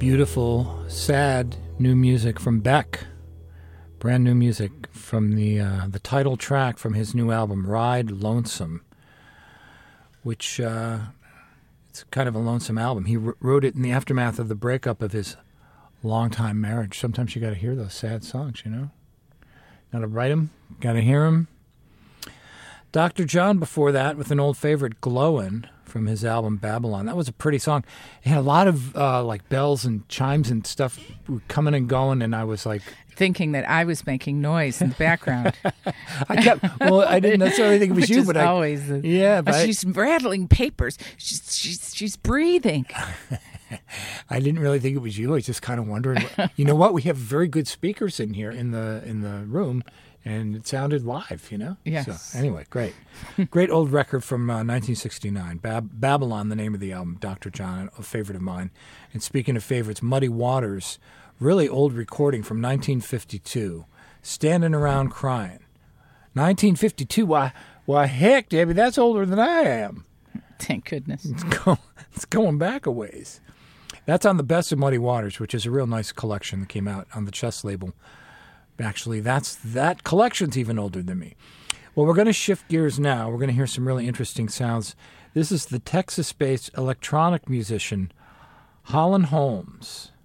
Beautiful, sad new music from Beck. Brand new music from the title track from his new album, Ride Lonesome, which it's kind of a lonesome album. He wrote it in the aftermath of the breakup of his longtime marriage. Sometimes you got to hear those sad songs, you know? Got to write them, got to hear them. Dr. John before that with an old favorite, Glowin', from his album Babylon. That was a pretty song. It had a lot of like bells and chimes and stuff coming and going, and I was like... thinking that I was making noise in the background. I didn't necessarily think it was you, but always she's rattling papers. She's breathing. I didn't really think it was you. I was just kind of wondering. You know what? We have very good speakers in here in the room, and it sounded live. You know. Yes. So, anyway, great old record from 1969. Babylon, the name of the album. Dr. John, a favorite of mine. And speaking of favorites, Muddy Waters, really old recording from 1952. Standing Around Crying. 1952. Why, heck, Debbie, that's older than I am. Thank goodness. It's going back a ways. That's on the Best of Muddy Waters, which is a real nice collection that came out on the Chess label. Actually, that collection's even older than me. Well, we're going to shift gears now. We're going to hear some really interesting sounds. This is the Texas-based electronic musician Holland Holmes.